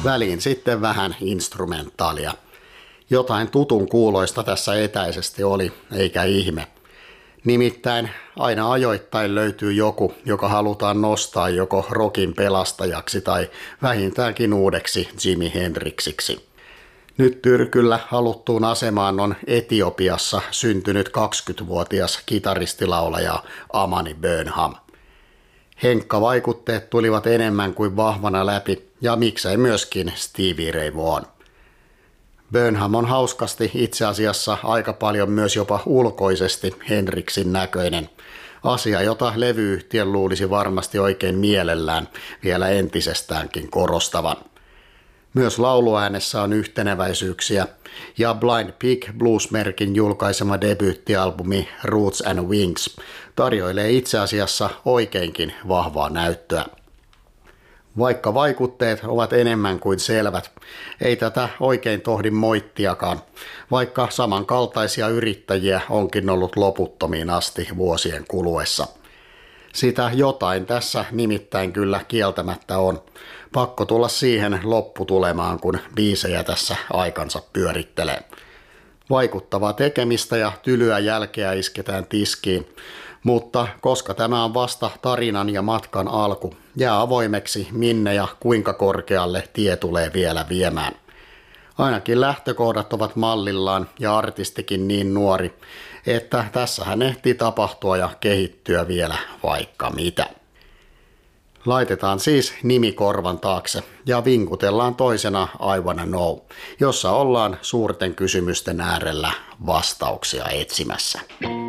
Väliin sitten vähän instrumentaalia. Jotain tutun kuuloista tässä etäisesti oli, eikä ihme. Nimittäin aina ajoittain löytyy joku, joka halutaan nostaa joko rockin pelastajaksi tai vähintäänkin uudeksi Jimi Hendrixiksi. Nyt Tyrkyllä haluttuun asemaan on Etiopiassa syntynyt 20-vuotias kitaristilaulaja Amani Burnham. Henkka-vaikutteet tulivat enemmän kuin vahvana läpi ja miksei myöskin Stevie Ray Vaughan. Burnham on hauskasti itse asiassa aika paljon myös jopa ulkoisesti Hendrixin näköinen, asia jota levyyhtiön luulisi varmasti oikein mielellään vielä entisestäänkin korostavan. Myös lauluäänessä on yhteneväisyyksiä ja Blind Pig Blues-merkin julkaisema debyyttialbumi Roots and Wings tarjoilee itse asiassa oikeinkin vahvaa näyttöä. Vaikka vaikutteet ovat enemmän kuin selvät, ei tätä oikein tohdi moittiakaan, vaikka samankaltaisia yrittäjiä onkin ollut loputtomiin asti vuosien kuluessa. Sitä jotain tässä nimittäin kyllä kieltämättä on. Pakko tulla siihen lopputulemaan, kun biisejä tässä aikansa pyörittelee. Vaikuttavaa tekemistä ja tylyä jälkeä isketään tiskiin, mutta koska tämä on vasta tarinan ja matkan alku, jää avoimeksi minne ja kuinka korkealle tie tulee vielä viemään. Ainakin lähtökohdat ovat mallillaan ja artistikin niin nuori, että tässähän ehtii tapahtua ja kehittyä vielä vaikka mitä. Laitetaan siis nimi korvan taakse ja vinkutellaan toisena I Wanna Know, jossa ollaan suurten kysymysten äärellä vastauksia etsimässä.